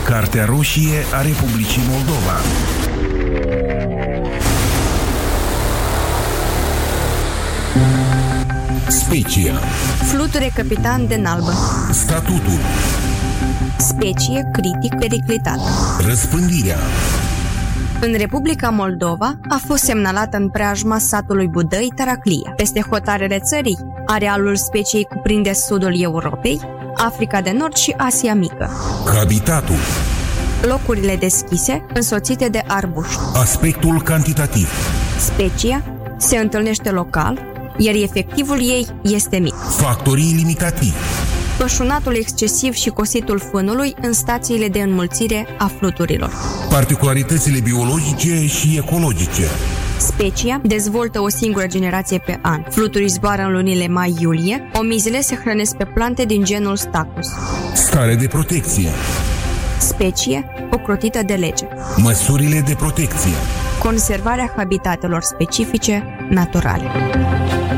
Cartea roșie a Republicii Moldova. Specia. Fluture capitan de nalbă. Statutul. Specie critic periclitată. Răspândirea. În Republica Moldova a fost semnalată în preajma satului Budăi Taraclia. Peste hotarele țării, arealul speciei cuprinde sudul Europei, Africa de Nord și Asia Mică. Habitatul. Locurile deschise, însoțite de arbuști. Aspectul cantitativ. Specia se întâlnește local, iar efectivul ei este mic. Factorii limitativi. Pășunatul excesiv și cositul fânului în stațiile de înmulțire a fluturilor. Particularitățile biologice și ecologice. Specia dezvoltă o singură generație pe an. Fluturii zboară în lunile mai-iulie, omizile se hrănesc pe plante din genul Stachys. Stare de protecție. Specie ocrotită de lege. Măsurile de protecție. Conservarea habitatelor specifice naturale.